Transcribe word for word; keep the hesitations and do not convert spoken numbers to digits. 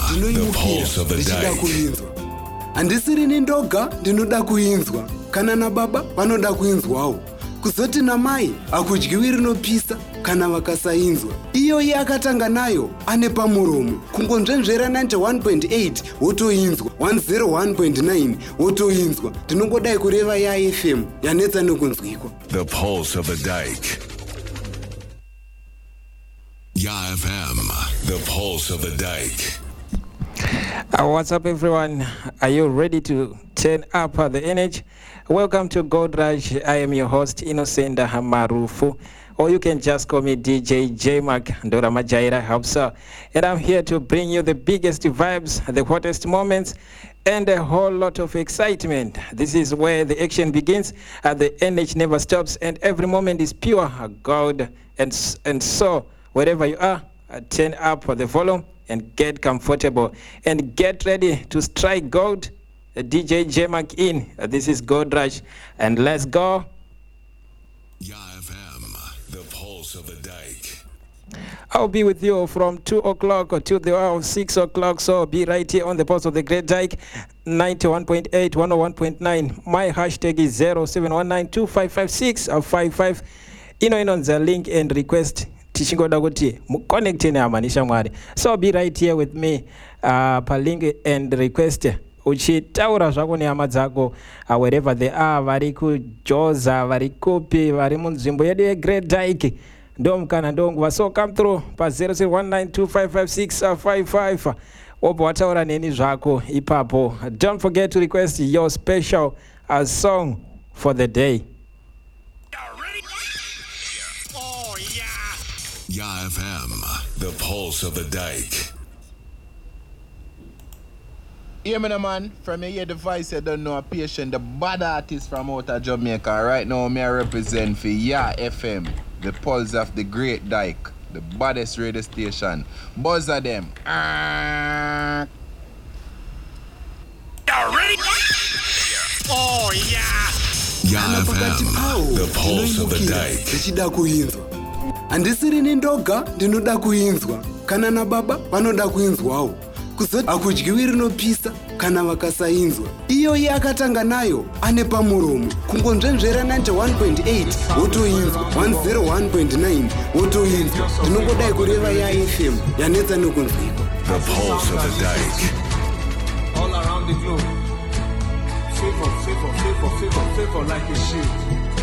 ndinoimukira ndichida kuinzwa. Handisiri nindoga ndinoda kuinzwa, kana nababa vanoda kuinzwawo. Kuzoti namai akudyiwi rinopisa kana vakasainzwa. Iyoyi akatanga nayo ane pamuromo. Kungonzvenzvera ninety-one point eight wotoinzwa, one oh one point nine wotoinzwa. Tinongodai kureva yaF M yanetsa nekunzwikwa. The pulse of the dike. yaF M, the pulse of the dike. Uh, what's up, everyone? Are you ready to turn up uh, the energy? Welcome to Gold Rush. I am your host, Innocenda Hamarufu, or you can just call me D J J-Mac Ndora Majaira Hapsa. And I'm here to bring you the biggest vibes, the hottest moments, and a whole lot of excitement. This is where the action begins, and the energy never stops, and every moment is pure gold. And, and so, wherever you are, uh, turn up the volume and get comfortable and get ready to strike gold. Uh, D J J-Mac in. Uh, this is Gold Rush, and let's go. yaF M, the pulse of the dike. I'll be with you from two o'clock to the hour of six o'clock, so be right here on the pulse of the Great Dike, ninety-one point eight, one oh one point nine. My hashtag is zero seven one nine two five five six five five. Ino ino the link and request. Tishingoda kuti connect na amanisha mwari. So be right here with me uh, pa link and request. Uchitaura zvako nehama dzako uh, wherever they are, vari kujoza, vari kupi, vari munzvimbo yedu yeGreat Dike. Ndomkana ndonguva. So come through pa zero seven one nine two five five six five five. Opo wataura neni zvako ipapo. Don't forget to request your special uh, song for the day. yaF M, the pulse of the dike. Yeah, man, man, from your device, I don't know a patient, the bad artist from out of Jamaica. Right now, me I represent for yaF M, the pulse of the Great Dike, the baddest radio station. Buzz of them. Uh... You ready? Oh, yeah. yaF M, the pulse of the dike. Ndichida kuinzwa. Handisiri nindoga ndinoda kuinzwa, kana nababa vanoda kuinzwawo. Kuzoti akudyiwi rinopisa kana vakasainzwa. Iyoyi akatanga nayo ane pamuromo. Kungonzvenzvera ninety-one point eight wotoinzwa, one oh one point nine wotoinzwa. Tinongodai kureva yaF M yanetsa nekunzwikwa. The pulse of the dike. All around the globe. Favor, favor, favor, favor, favor like a shield.